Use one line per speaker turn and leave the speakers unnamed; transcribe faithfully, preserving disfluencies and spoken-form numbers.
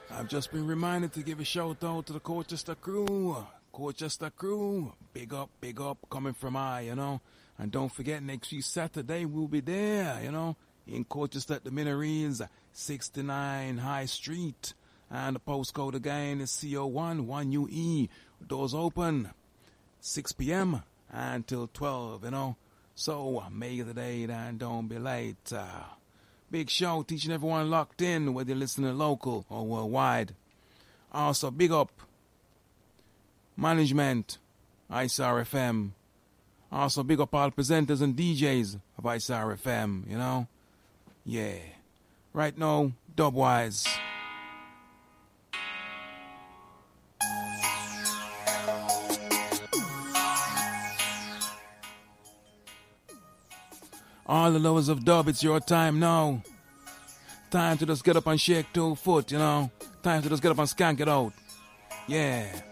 I've just been reminded to give a shout out to the Colchester crew. Colchester crew, big up, big up, coming from I, you know. And don't forget, next week Saturday we'll be there, you know, in Colchester at the Minories, sixty-nine High Street. And the postcode again is C O one one U E. Doors open six p.m. until twelve, you know. So make the date and don't be late. Uh, big show, teaching everyone locked in, whether you're listening local or worldwide. Also, big up management, I C R F M. Also, big up all presenters and D Js of I C R F M, you know. Yeah. Right now, Dubwise. All the lovers of dub, it's your time now. Time to just get up and shake two foot, you know. Time to just get up and skank it out. Yeah.